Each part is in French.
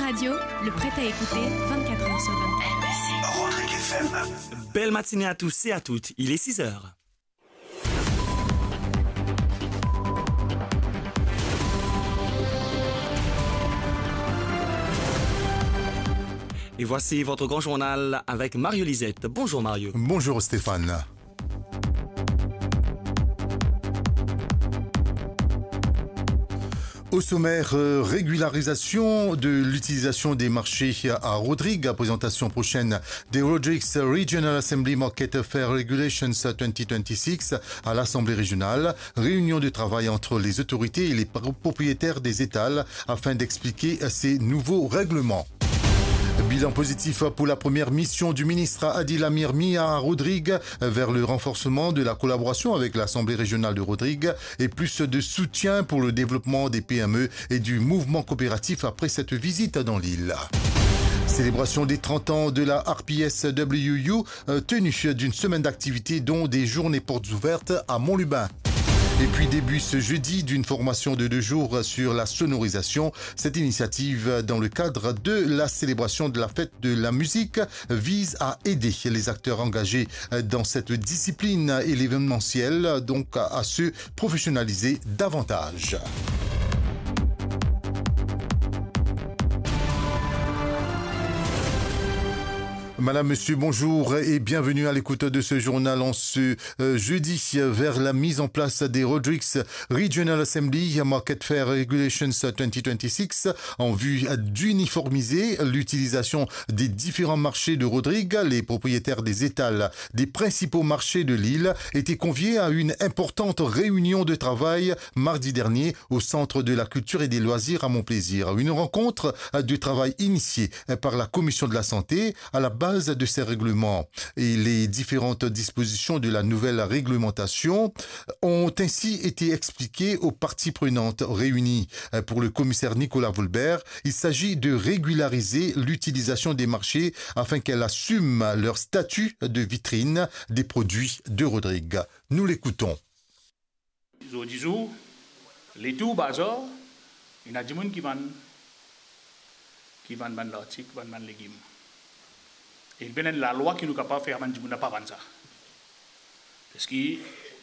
Radio, le prêt à écouter 24h sur 24. Rodrigue FM. Belle matinée à tous et à toutes, il est 6h. Et voici votre grand journal avec Mario Lisette. Bonjour Mario. Bonjour Stéphane. Au sommaire, régularisation de l'utilisation des marchés à Rodrigue, présentation prochaine des Rodrigues Regional Assembly Market Fair Regulations 2026 à l'Assemblée régionale, réunion de travail entre les autorités et les propriétaires des étals afin d'expliquer ces nouveaux règlements. Bilan positif pour la première mission du ministre Adil Amir Mia à Rodrigue vers le renforcement de la collaboration avec l'Assemblée régionale de Rodrigue et plus de soutien pour le développement des PME et du mouvement coopératif après cette visite dans l'île. Célébration des 30 ans de la RPSWU, tenue d'une semaine d'activité dont des journées portes ouvertes à Montlubain. Et puis début ce jeudi d'une formation de 2 jours sur la sonorisation. Cette initiative, dans le cadre de la célébration de la fête de la musique, vise à aider les acteurs engagés dans cette discipline et l'événementiel, donc à se professionnaliser davantage. Madame, monsieur, bonjour et bienvenue à l'écoute de ce journal en ce jeudi vers la mise en place des Rodrigues Regional Assembly Market Fair Regulations 2026 en vue d'uniformiser l'utilisation des différents marchés de Rodrigue. Les propriétaires des étals des principaux marchés de l'île étaient conviés à une importante réunion de travail mardi dernier au Centre de la Culture et des Loisirs à Montplaisir. Une rencontre de travail initiée par la Commission de la Santé à la base de ces règlements et les différentes dispositions de la nouvelle réglementation ont ainsi été expliquées aux parties prenantes réunies. Pour le commissaire Nicolas Volbert, il s'agit de régulariser l'utilisation des marchés afin qu'elles assument leur statut de vitrine des produits de Rodrigue. Nous l'écoutons. Aujourd'hui, les tout bazar, il y a des gens qui vendent l'article, qui vendent légumes. Et il y a la loi qui nous capable de faire des gens pas vendre ça. Parce que les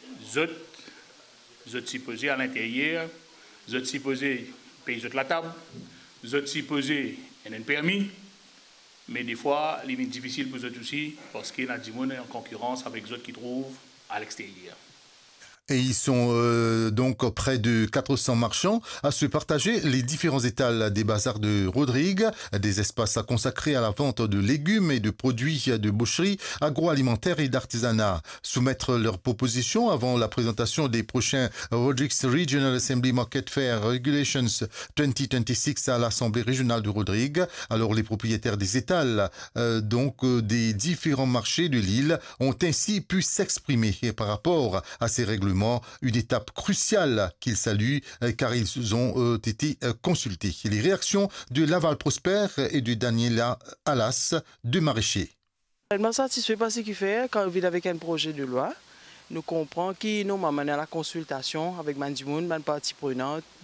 autres supposés à l'intérieur, les autres supposés payer la table, les autres supposés un permis, mais des fois, il est difficile pour eux aussi parce qu'il y a des gens en concurrence avec les autres qui trouvent à l'extérieur. Et ils sont donc près de 400 marchands à se partager les différents étals des bazars de Rodrigue, des espaces consacrés à la vente de légumes et de produits de boucherie, agroalimentaire et d'artisanat. Soumettre leurs propositions avant la présentation des prochains Rodrigues Regional Assembly Market Fair Regulations 2026 à l'Assemblée régionale de Rodrigue. Alors les propriétaires des étals, des différents marchés de l'île, ont ainsi pu s'exprimer par rapport à ces règlements. Une étape cruciale qu'ils saluent car ils ont été consultés. Les réactions de Laval Prosper et de Daniela Alas de Maraîcher. Je ne suis pas satisfait par ce qu'il fait quand on vit avec un projet de loi. Nous comprenons qu'il nous mène à la consultation avec les parties prenantes.